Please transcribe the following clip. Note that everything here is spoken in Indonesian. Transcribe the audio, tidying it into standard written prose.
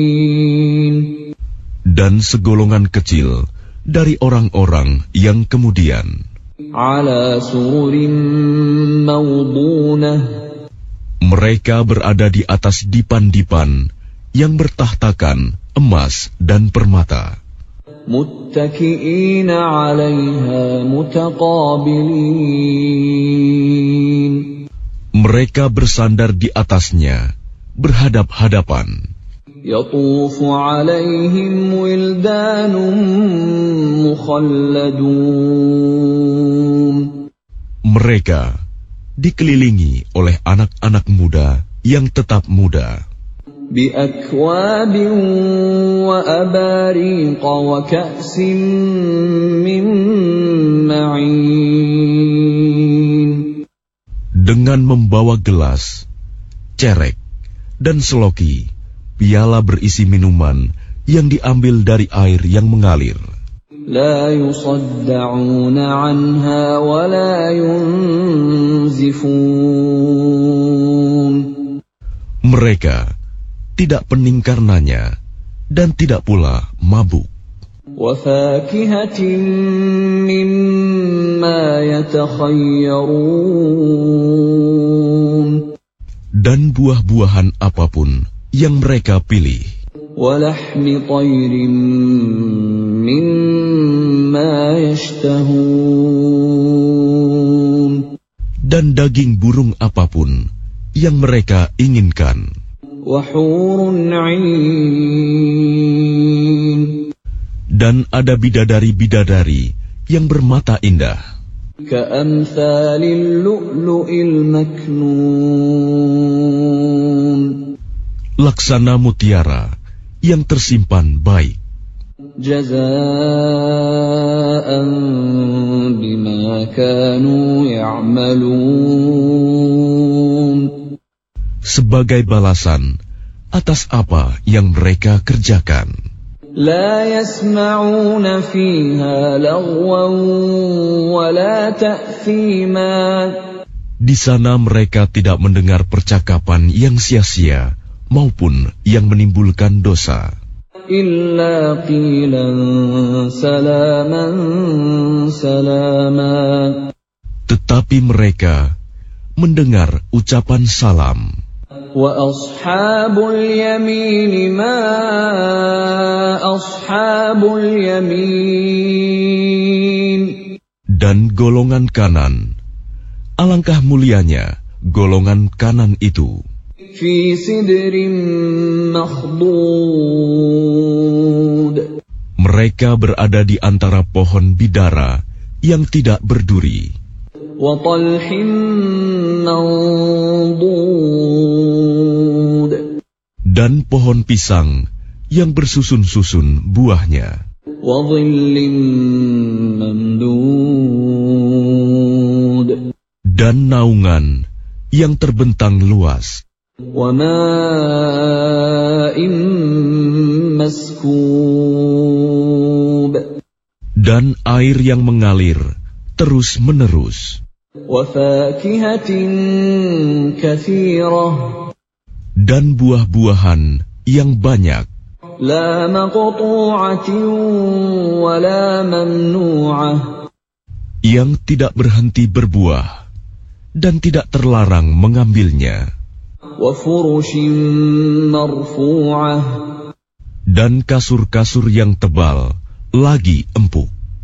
Dan segolongan kecil dari orang-orang yang kemudian ala sururin mawdunah, mereka berada di atas dipan-dipan yang bertahtakan emas dan permata. muttaki'ina 'alaiha mutaqabilin, Mereka bersandar di atasnya berhadap-hadapan. yatufu 'alaihim wildanun mukhalladun, Mereka dikelilingi oleh anak-anak muda yang tetap muda, biakwabin wa abariqa wa ka'sin min ma'in, dengan membawa gelas, cerek, dan seloki, piala berisi minuman yang diambil dari air yang mengalir. la yusadda'una 'anha wa la yunzifun, Mereka tidak pening karenanya dan tidak pula mabuk. wa fakihatin mimma yatakhayyarun, Dan buah-buahan apapun yang mereka pilih. wa lahmi tayrin mimma yashtahun, Dan daging burung apapun yang mereka inginkan. wa hurun 'ain, Dan ada bidadari-bidadari yang bermata indah, ka'amthalil lu'lu'il maknun, laksana mutiara yang tersimpan baik, jazaa'an bima kanu ya'malun, sebagai balasan atas apa yang mereka kerjakan. la yasma'una fiha lagwan wa la ta'thima, Di sana mereka tidak mendengar percakapan yang sia-sia maupun yang menimbulkan dosa. illa qilan salaman salama, Tetapi mereka mendengar ucapan salam. wa ashabul yamin ma ashabul yamin, Dan golongan kanan, alangkah mulianya golongan kanan itu, fi sidrin makhdud, mereka berada di antara pohon bidara yang tidak berduri, wa talhin mandud, dan pohon pisang yang bersusun-susun buahnya, wa dhillin mamdud, dan naungan yang terbentang luas, wa ma'in maskub, dan air yang mengalir terus-menerus, wa fakihatin kathirah, dan buah-buahan yang banyak, la maqtu'atin wa la mamnu'ah, yang tidak berhenti berbuah dan tidak terlarang mengambilnya, wa furushin marfu'ah, dan kasur-kasur yang tebal lagi empuk.